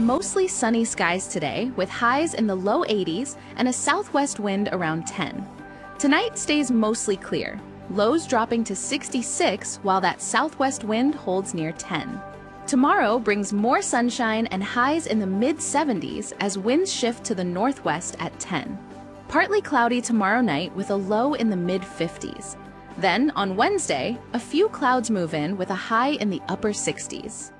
mostly sunny skies today with highs in the low 80s and a southwest wind around 10. Tonight stays mostly clear, lows dropping to 66 while that southwest wind holds near 10. Tomorrow brings more sunshine and highs in the mid-70s as winds shift to the northwest at 10. Partly cloudy tomorrow night with a low in the mid-50s. Then, on Wednesday, a few clouds move in with a high in the upper 60s.